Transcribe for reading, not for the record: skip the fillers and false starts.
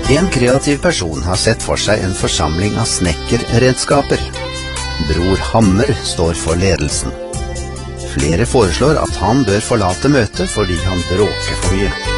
En kreativ person har sett for seg en forsamling av snekkerredskaper. Bror Hammer står for ledelsen. Flere foreslår at han bør forlate møtet fordi han bråker for mye.